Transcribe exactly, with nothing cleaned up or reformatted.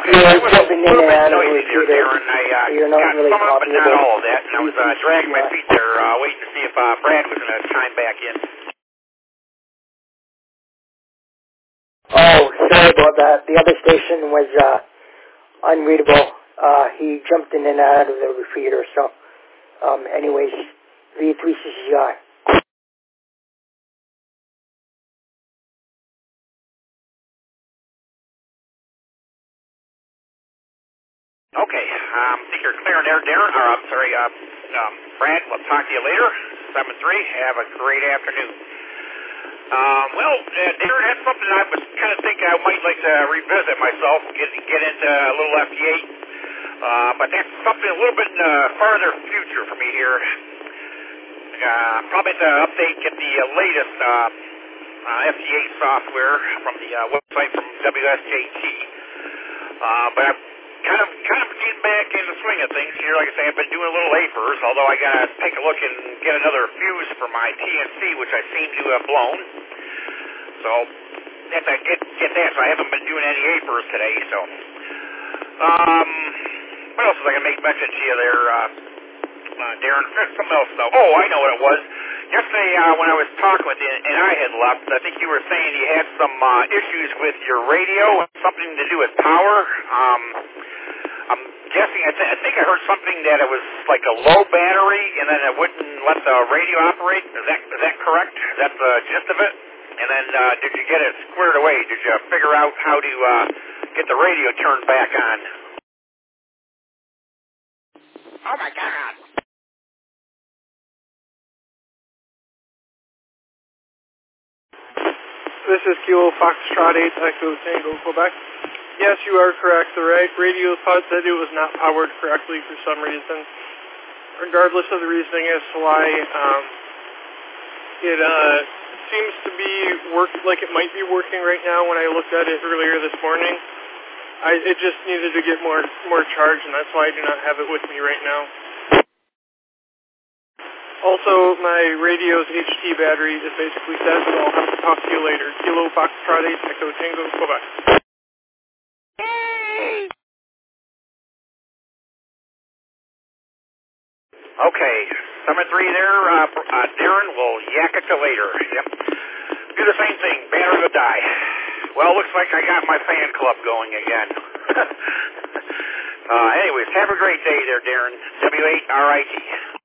okay. That was a little bit noisy there, Darren. I uh, you're not got really some of it, but not all of that, and I was uh, dragging my yeah. feet there, uh, waiting to see if uh, Brad was going to chime back in. Oh, sorry about that. The other station was uh, unreadable. Uh, he jumped in and out of the repeater, so um, anyways, V three C C I. Okay, um, I think you're clear there, Darren, or I'm sorry, uh, um, Brad, we'll talk to you later. seven three, have a great afternoon. Um, well, uh, Darren, that's something I was kind of thinking I might like to revisit myself and get, get into a little F T eight, uh, but that's something a little bit in the farther future for me here. Uh, probably to update, get the uh, latest uh, uh, F T eight software from the uh, website from W S J T. Uh, but I'm kind of kind of getting back in the swing of things here. Like I say, I've been doing a little A F E Rs, although I got to take a look and get another fuse for my T N C, which I seem to have blown. So that's I get get that. So I haven't been doing any A F E Rs today. So um, what else was I gonna make mention to you there, uh, uh, Darren? Something else though. Oh, I know what it was. Yesterday uh, when I was talking with you and I had left, I think you were saying you had some uh, issues with your radio, something to do with power. Um, I'm guessing, I, th- I think I heard something that it was like a low battery and then it wouldn't let the radio operate. Is that is that correct? Is that the gist of it? And then uh, did you get it squared away? Did you figure out how to uh, get the radio turned back on? Oh my God! This is Kilo Foxtrot eight Echo Tango, Quebec. Yes, you are correct. The ra- radio thought that it was not powered correctly for some reason. Regardless of the reasoning as to why, um, it uh, seems to be work like it might be working right now. When I looked at it earlier this morning, I, it just needed to get more more charge, and that's why I do not have it with me right now. Also, my radio's H T battery is basically dead, so I'll have to talk to you later. Kilo Foxtrot eight Echo Tango, Quebec. Okay, number three there, uh, uh, Darren, we'll yak it to later. Yep. Do the same thing, battery will die. Well, looks like I got my fan club going again. uh, anyways, have a great day there, Darren. W eight R I T.